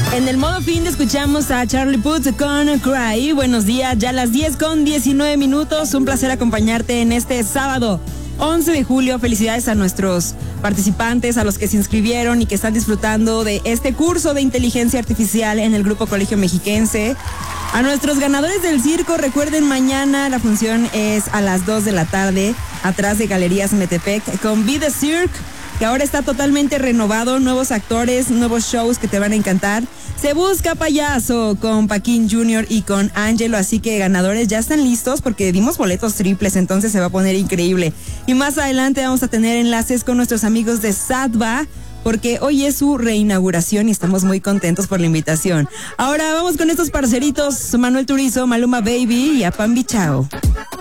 En el modo fin escuchamos a Charlie Puth con Cry. Buenos días, ya a las 10:19. Un placer acompañarte en este sábado 11 de julio. Felicidades a nuestros participantes, a los que se inscribieron y que están disfrutando de este curso de inteligencia artificial en el Grupo Colegio Mexiquense. A nuestros ganadores del circo, recuerden, mañana la función es a las 2 de la tarde, atrás de Galerías Metepec, con Be The Cirque, que ahora está totalmente renovado, nuevos actores, nuevos shows que te van a encantar. Se busca payaso con Paquín Jr. y con Angelo, así que ganadores ya están listos porque dimos boletos triples, entonces se va a poner increíble. Y más adelante vamos a tener enlaces con nuestros amigos de Sadva, porque hoy es su reinauguración y estamos muy contentos por la invitación. Ahora vamos con estos parceritos, Manuel Turizo, Maluma Baby y a Pambi Chao.